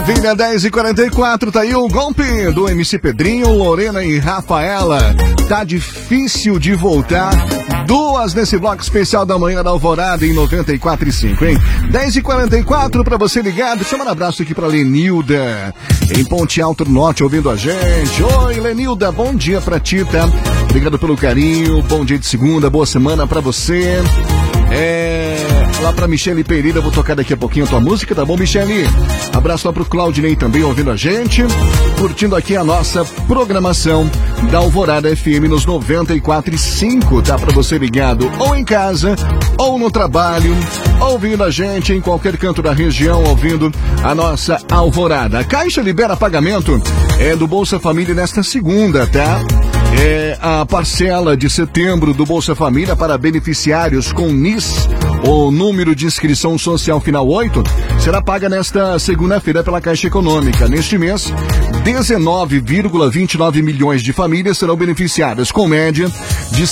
Vinha 10h44, tá aí o golpe do MC Pedrinho, Lorena e Rafaela. Tá difícil de voltar. Duas nesse bloco especial da manhã da Alvorada em 94.5, hein? 10h44 pra você ligado. Deixa eu mandar um abraço aqui pra Lenilda, em Ponte Alto do Norte, ouvindo a gente. Oi, Lenilda, bom dia pra ti, tá? Obrigado pelo carinho, bom dia de segunda, boa semana pra você. Lá pra Michele Pereira, vou tocar daqui a pouquinho a tua música, tá bom, Michele? Abraço lá pro Claudinei também, ouvindo a gente, curtindo aqui a nossa programação da Alvorada FM nos 94.5, tá? Pra você ligado ou em casa, ou no trabalho, ouvindo a gente em qualquer canto da região, ouvindo a nossa Alvorada. A Caixa libera pagamento do Bolsa Família nesta segunda, tá? A parcela de setembro do Bolsa Família para beneficiários com NIS, o número de inscrição social final 8, será paga nesta segunda-feira pela Caixa Econômica. Neste mês, 19,29 milhões de famílias serão beneficiadas, com média de R$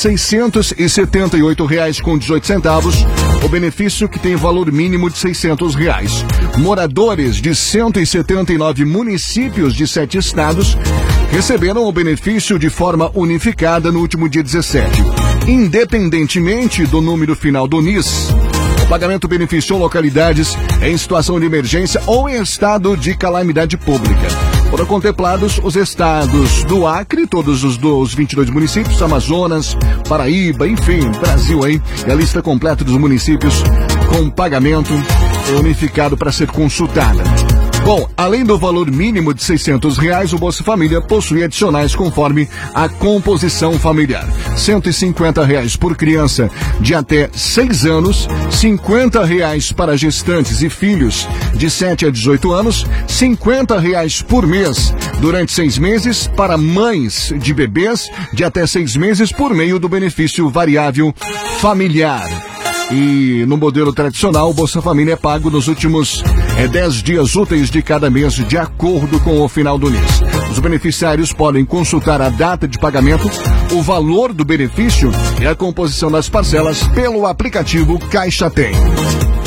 678,18, o benefício que tem valor mínimo de R$ 600. Moradores de 179 municípios de 7 estados receberam o benefício de forma unificada no último dia 17. Independentemente do número final do NIS, o pagamento beneficiou localidades em situação de emergência ou em estado de calamidade pública. Foram contemplados os estados do Acre, todos os 22 municípios, Amazonas, Paraíba, enfim, Brasil aí, e a lista completa dos municípios com pagamento unificado para ser consultada. Bom, além do valor mínimo de R$ 600, o Bolsa Família possui adicionais conforme a composição familiar. R$ 150 por criança de até 6 anos, R$ 50 para gestantes e filhos de 7 a 18 anos, R$ 50 por mês durante 6 meses para mães de bebês de até 6 meses por meio do benefício variável familiar. E no modelo tradicional, o Bolsa Família é pago nos últimos 10 dias úteis de cada mês, de acordo com o final do mês. Os beneficiários podem consultar a data de pagamento, o valor do benefício e a composição das parcelas pelo aplicativo Caixa Tem.